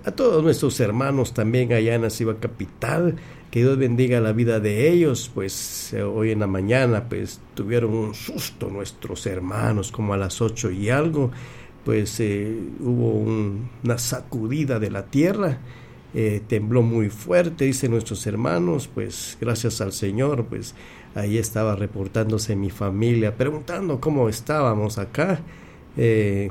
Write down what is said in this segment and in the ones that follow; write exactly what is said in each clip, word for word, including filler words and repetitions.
a todos nuestros hermanos también allá en la ciudad capital, que Dios bendiga la vida de ellos. Pues eh, hoy en la mañana pues tuvieron un susto nuestros hermanos, como a las ocho y algo, pues eh, hubo un, una sacudida de la tierra, eh, tembló muy fuerte, dicen nuestros hermanos. Pues gracias al Señor, pues ahí estaba reportándose mi familia, preguntando cómo estábamos acá. eh,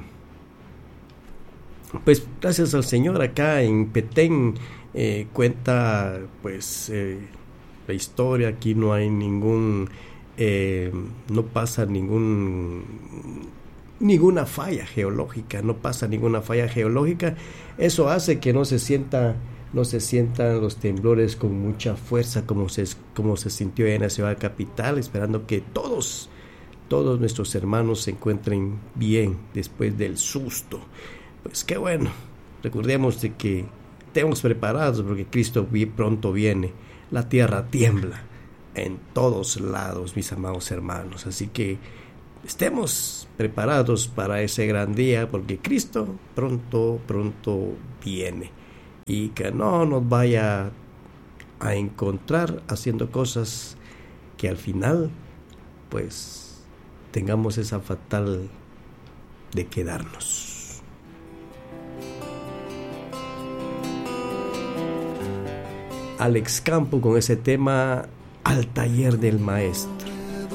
Pues gracias al Señor, acá en Petén eh, cuenta pues eh, la historia. Aquí no hay ningún, eh, no pasa ningún, ninguna falla geológica, no pasa ninguna falla geológica. Eso hace que no se sienta, no se sientan los temblores con mucha fuerza como se, como se sintió en la ciudad capital, esperando que todos, todos nuestros hermanos se encuentren bien después del susto. Pues qué bueno, recordemos de que estemos preparados porque Cristo pronto viene. La tierra tiembla en todos lados, mis amados hermanos, así que estemos preparados para ese gran día, porque Cristo pronto, pronto viene, y que no nos vaya a encontrar haciendo cosas que al final pues tengamos esa fatal de quedarnos. Alex Campo con ese tema Al taller del maestro.